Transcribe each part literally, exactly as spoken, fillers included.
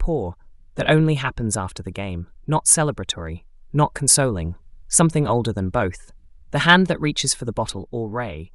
pour that only happens after the game, not celebratory, not consoling, something older than both. The hand that reaches for the bottle or ray.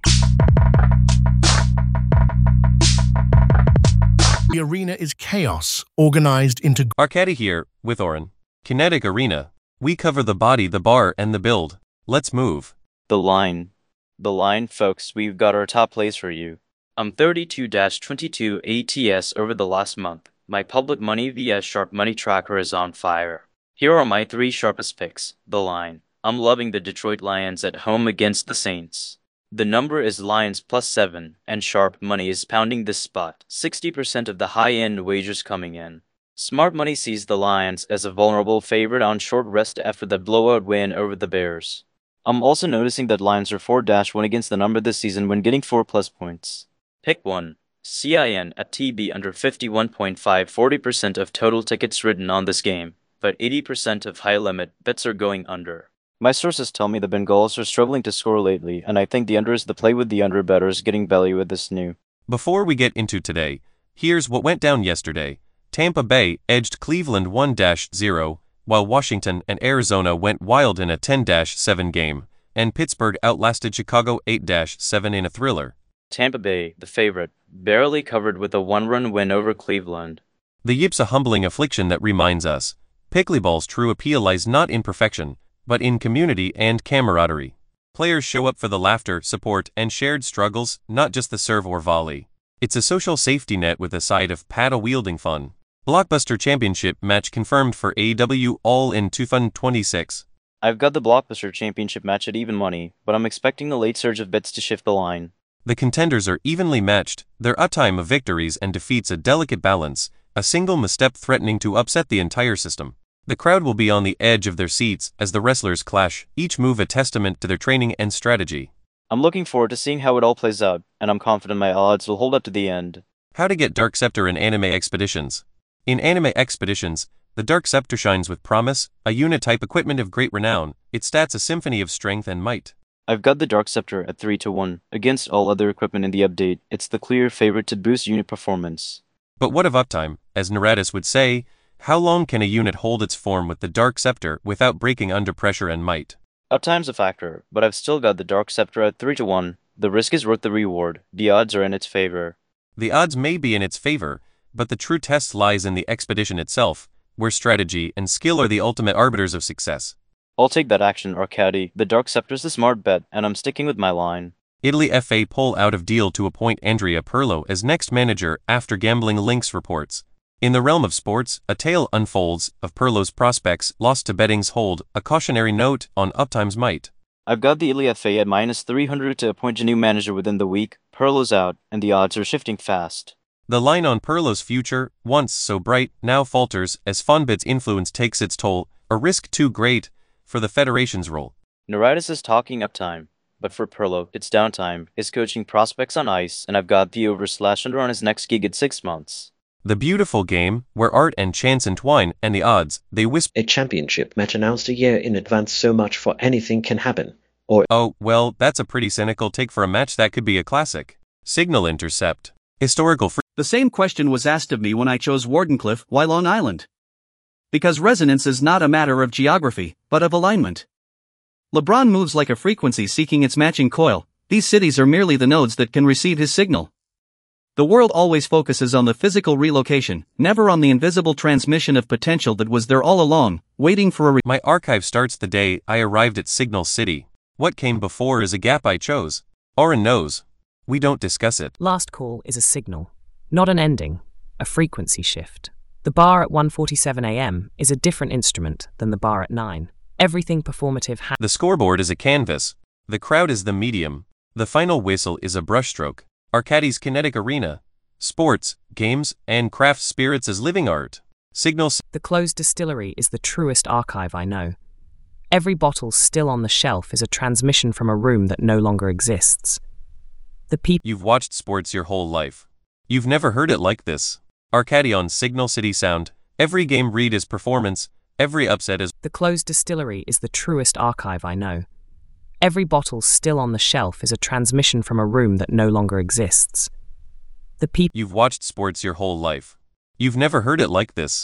The arena is chaos, organized into... Arcady here, with Oren. Kinetic Arena. We cover the body, the bar, and the build. Let's move. The line. The line, folks, we've got our top plays for you. I'm thirty-two twenty-two A T S over the last month. My public money vs Sharp Money tracker is on fire. Here are my three sharpest picks. The line. I'm loving the Detroit Lions at home against the Saints. The number is Lions plus seven, and Sharp Money is pounding this spot. sixty percent of the high-end wagers coming in. Smart Money sees the Lions as a vulnerable favorite on short rest after the blowout win over the Bears. I'm also noticing that Lions are four one against the number this season when getting four plus points. Pick one. C I N at T B under fifty-one point five, forty percent of total tickets written on this game, but eighty percent of high-limit bets are going under. My sources tell me the Bengals are struggling to score lately, and I think the under is the play with the under bettors getting belly with this new. Before we get into today, here's what went down yesterday. Tampa Bay edged Cleveland one zero, while Washington and Arizona went wild in a ten seven game, and Pittsburgh outlasted Chicago eight seven in a thriller. Tampa Bay, the favorite, barely covered with a one-run win over Cleveland. The Yips a humbling affliction that reminds us, pickleball's true appeal lies not in perfection, but in community and camaraderie. Players show up for the laughter, support, and shared struggles, not just the serve or volley. It's a social safety net with a side of paddle-wielding fun. Blockbuster Championship match confirmed for A E W All in two thousand twenty-six. I've got the Blockbuster Championship match at even money, but I'm expecting the late surge of bets to shift the line. The contenders are evenly matched, their uptime of victories and defeats a delicate balance, a single misstep threatening to upset the entire system. The crowd will be on the edge of their seats as the wrestlers clash, each move a testament to their training and strategy. I'm looking forward to seeing how it all plays out, and I'm confident my odds will hold up to the end. How to get Dark Scepter in Anime Expeditions. In Anime Expeditions, the Dark Scepter shines with promise, a unit-type equipment of great renown, its stats a symphony of strength and might. I've got the Dark Scepter at three to one. Against all other equipment in the update, it's the clear favorite to boost unit performance. But what of uptime? As Neratis would say, how long can a unit hold its form with the Dark Scepter without breaking under pressure and might? Uptime's a factor, but I've still got the Dark Scepter at three to one. The risk is worth the reward. The odds are in its favor. The odds may be in its favor, but the true test lies in the expedition itself, where strategy and skill are the ultimate arbiters of success. I'll take that action, Arcady. The Dark Scepter's the smart bet, and I'm sticking with my line. Italy F A pull out of deal to appoint Andrea Pirlo as next manager after Gambling Links reports. In the realm of sports, a tale unfolds of Pirlo's prospects lost to betting's hold, a cautionary note on uptime's might. I've got the Italy F A at minus three hundred to appoint a new manager within the week. Pirlo's out, and the odds are shifting fast. The line on Pirlo's future, once so bright, now falters as Fonbet's influence takes its toll, a risk too great for the Federation's role. Neratis is talking uptime, but for Pirlo, it's downtime. His coaching prospects on ice, and I've got the over slash under on his next gig at six months. The beautiful game, where art and chance entwine, and the odds, they whisper. A championship match announced a year in advance, so much for anything can happen. Or oh, well, that's a pretty cynical take for a match that could be a classic. Signal intercept. Historical free. The same question was asked of me when I chose Wardenclyffe while on island. Because resonance is not a matter of geography, but of alignment. LeBron moves like a frequency seeking its matching coil. These cities are merely the nodes that can receive his signal. The world always focuses on the physical relocation, never on the invisible transmission of potential that was there all along, waiting for a re- My archive starts the day I arrived at Signal City. What came before is a gap I chose. Oren knows. We don't discuss it. Last call is a signal, not an ending, a frequency shift. The bar at one forty-seven a m is a different instrument than the bar at nine. Everything performative ha- The scoreboard is a canvas. The crowd is the medium. The final whistle is a brushstroke. Arcady's Kinetic Arena. Sports, games, and craft spirits as living art. Signal. The closed distillery is the truest archive I know. Every bottle still on the shelf is a transmission from a room that no longer exists. The people. You've watched sports your whole life. You've never heard it like this. Arcady on Signal City Sound. Every game read is performance. Every upset is. The closed distillery is the truest archive I know. Every bottle still on the shelf is a transmission from a room that no longer exists. The people. You've watched sports your whole life. You've never heard it like this.